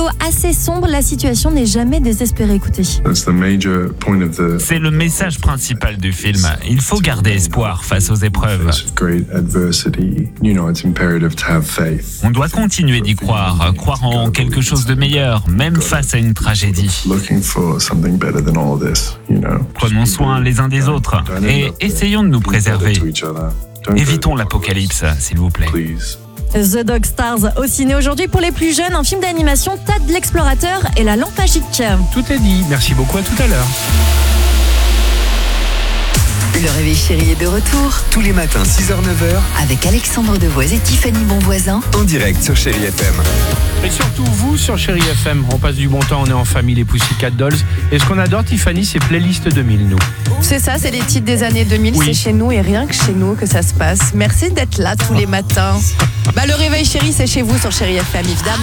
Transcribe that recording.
assez sombre, la situation n'est jamais désespérée. Écoutez. C'est le message principal du film. Il faut garder espoir face aux épreuves. On doit continuer d'y croire en quelque chose de meilleur, même face à une tragédie. Prenons soin les uns des autres et essayons de nous préserver. Évitons l'apocalypse, s'il vous plaît. The Dog Stars au ciné aujourd'hui pour les plus jeunes, un film d'animation Tad l'explorateur et la lampe magique. Tout est dit. Merci beaucoup, à tout à l'heure. Le réveil chéri est de retour Tous les matins, 6h-9h, avec Alexandre Devoise et Tiffany Bonvoisin. en direct sur Chérie FM. Et surtout vous sur Chérie FM. On passe du bon temps, on est en famille, les Pussycat Dolls. Et ce qu'on adore, Tiffany, c'est Playlist 2000, nous. C'est ça, c'est les titres des années 2000, Oui. c'est chez nous et rien que chez nous que ça se passe. Merci d'être là tous les matins. Le réveil chéri, c'est chez vous sur Chérie FM, évidemment.